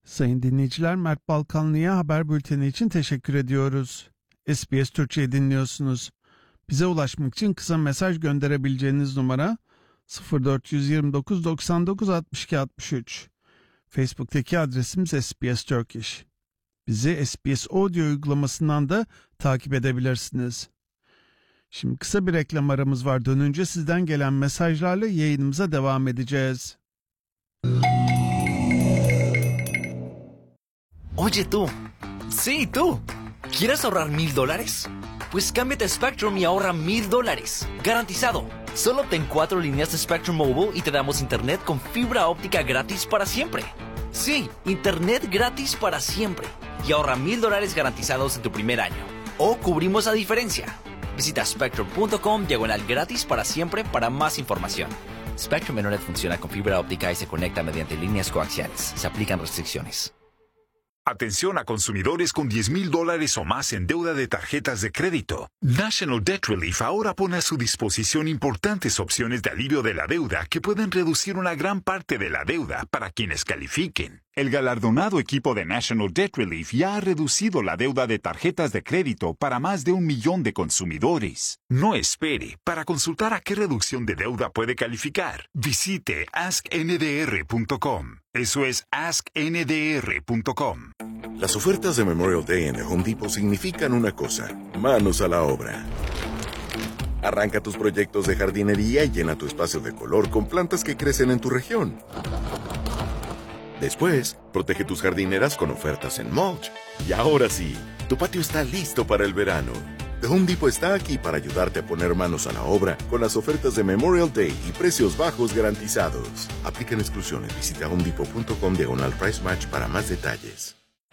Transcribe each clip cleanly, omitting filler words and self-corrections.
Sayın dinleyiciler, Mert Balkanlı'ya haber bülteni için teşekkür ediyoruz. SBS Türkçe'yi dinliyorsunuz. Bize ulaşmak için kısa mesaj gönderebileceğiniz numara 0429 99 62 63. Facebook'taki adresimiz SBS Turkish. Bizi SBS Audio uygulamasından da takip edebilirsiniz. Şimdi kısa bir reklam aramız var. Dönünce sizden gelen mesajlarla yayınımıza devam edeceğiz. Oye tú, sí tú, ¿quieres ahorrar $1,000? Pues cámbiate a Spectrum y ahorra $1,000, garantizado. Solo obtén 4 líneas de Spectrum Mobile y te damos internet con fibra óptica gratis para siempre. Sí, internet gratis para siempre. Y ahorra $1,000 garantizados en tu primer año. O cubrimos la diferencia. Visita spectrum.com/gratis para siempre para más información. Spectrum Internet funciona con fibra óptica y se conecta mediante líneas coaxiales. Se aplican restricciones. Atención a consumidores con $10,000 o más en deuda de tarjetas de crédito. National Debt Relief ahora pone a su disposición importantes opciones de alivio de la deuda que pueden reducir una gran parte de la deuda para quienes califiquen. El galardonado equipo de National Debt Relief ya ha reducido la deuda de tarjetas de crédito para más de 1 millón de consumidores. No espere. Para consultar a qué reducción de deuda puede calificar, visite askndr.com. Eso es askndr.com. Las ofertas de Memorial Day en The Home Depot significan una cosa: manos a la obra. Arranca tus proyectos de jardinería y llena tu espacio de color con plantas que crecen en tu región. Después, protege tus jardineras con ofertas en mulch. Y ahora sí, tu patio está listo para el verano. The Home Depot está aquí para ayudarte a poner manos a la obra con las ofertas de Memorial Day y precios bajos garantizados. Aplican exclusiones. Visita homedepot.com/price match para más detalles.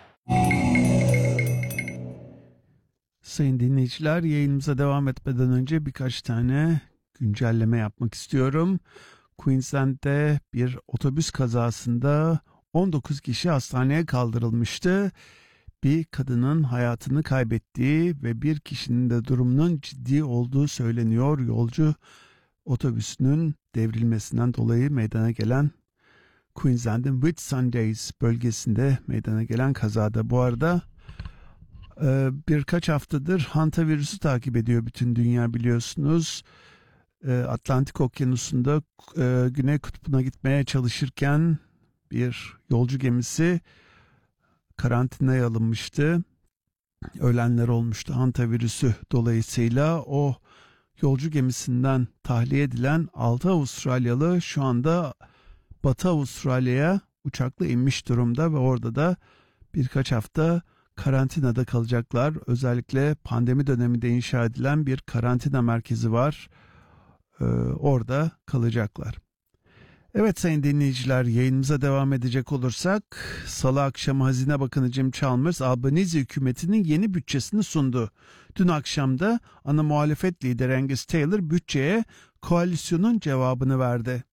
Sayın dinleyiciler, yayınımıza devam etmeden önce birkaç tane güncelleme yapmak istiyorum. Queensland'de bir otobüs kazasında 19 kişi hastaneye kaldırılmıştı. Bir kadının hayatını kaybettiği ve bir kişinin de durumunun ciddi olduğu söyleniyor. Yolcu otobüsünün devrilmesinden dolayı meydana gelen Queensland'ın Whitsundays bölgesinde meydana gelen kazada. Bu arada birkaç haftadır hantavirüsü takip ediyor bütün dünya, biliyorsunuz. Atlantik Okyanusu'nda Güney Kutbu'na gitmeye çalışırken bir yolcu gemisi karantinaya alınmıştı. Ölenler olmuştu hantavirüsü dolayısıyla. O yolcu gemisinden tahliye edilen 6 Avustralyalı şu anda Batı Avustralya'ya uçakla inmiş durumda ve orada da birkaç hafta karantinada kalacaklar. Özellikle pandemi döneminde inşa edilen bir karantina merkezi var. Orada kalacaklar. Evet sayın dinleyiciler, yayınımıza devam edecek olursak, Salı akşamı Hazine Bakanı Jim Chalmers Albanese hükümetinin yeni bütçesini sundu. Dün akşam da ana muhalefet lideri Angus Taylor bütçeye koalisyonun cevabını verdi.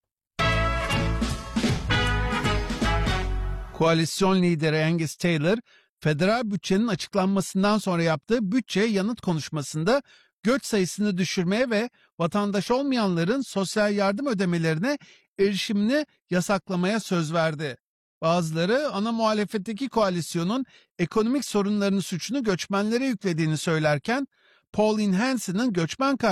Koalisyon lideri Angus Taylor, federal bütçenin açıklanmasından sonra yaptığı bütçe yanıt konuşmasında göç sayısını düşürmeye ve vatandaş olmayanların sosyal yardım ödemelerine erişimini yasaklamaya söz verdi. Bazıları ana muhalefetteki koalisyonun ekonomik sorunlarının suçunu göçmenlere yüklediğini söylerken, Pauline Hanson'ın göçmen